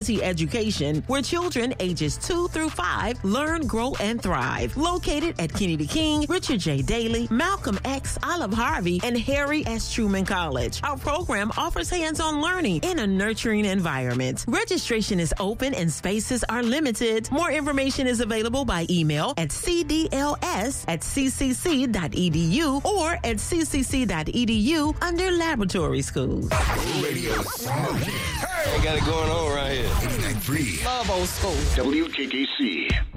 quality education where children ages 2 through 5 learn, grow, and thrive. Located at Kennedy King, Richard J. Daley, Malcolm X, Olive Harvey, and Harry S. Truman College. Our program offers hands-on learning in a nurturing environment. Registration is open and spaces are limited. More information is available by email at cdls@ccc.edu or at ccc.edu under laboratory schools. Radio smoking. Hey, got it going on right here. 89.3 Love old school. WKKC.